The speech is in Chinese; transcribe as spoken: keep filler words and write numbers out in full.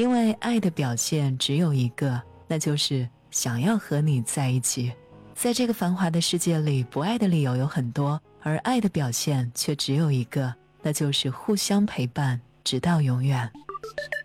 因为爱的表现只有一个，那就是想要和你在一起。在这个繁华的世界里，不爱的理由有很多，而爱的表现却只有一个，那就是互相陪伴，直到永远。